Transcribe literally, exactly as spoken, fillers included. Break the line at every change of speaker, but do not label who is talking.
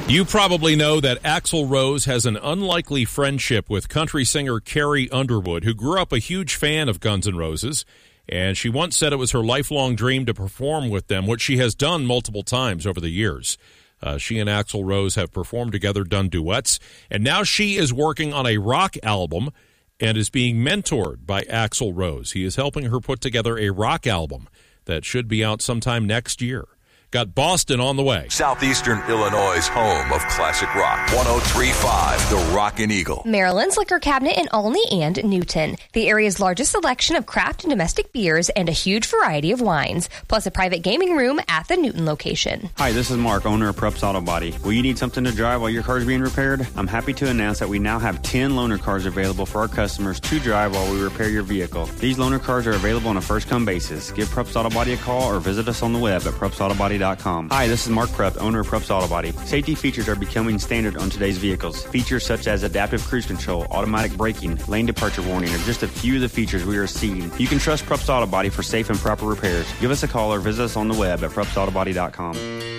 You probably know that Axl Rose has an unlikely friendship with country singer Carrie Underwood, who grew up a huge fan of Guns N' Roses, and she once said it was her lifelong dream to perform with them, which she has done multiple times over the years. Uh, she and Axl Rose have performed together, done duets, and now she is working on a rock album and is being mentored by Axl Rose. He is helping her put together a rock album that should be out sometime next year. Got Boston on the way.
Southeastern Illinois' home of classic rock. one oh three point five, The Rockin' Eagle.
Maryland's Liquor Cabinet in Olney and Newton. The area's largest selection of craft and domestic beers and a huge variety of wines, plus a private gaming room at the Newton location.
Hi, this is Mark, owner of Preps Auto Body. Will you need something to drive while your car is being repaired? I'm happy to announce that we now have ten loaner cars available for our customers to drive while we repair your vehicle. These loaner cars are available on a first-come basis. Give Preps Auto Body a call or visit us on the web at preps auto body dot com. Hi, this is Mark Prepp, owner of Preps Auto Body. Safety features are becoming standard on today's vehicles. Features such as adaptive cruise control, automatic braking, lane departure warning are just a few of the features we are seeing. You can trust Preps Auto Body for safe and proper repairs. Give us a call or visit us on the web at preps auto body dot com.